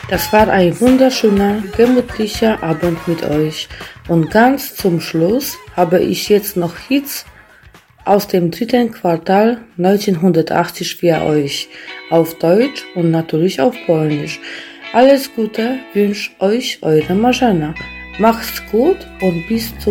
Das war ein wunderschöner, gemütlicher Abend mit euch. Und ganz zum Schluss habe ich jetzt noch Hits aus dem dritten Quartal 1980 für euch. Auf Deutsch und natürlich auf Polnisch. Alles Gute wünscht euch eure Marzena. Macht's gut und bis zum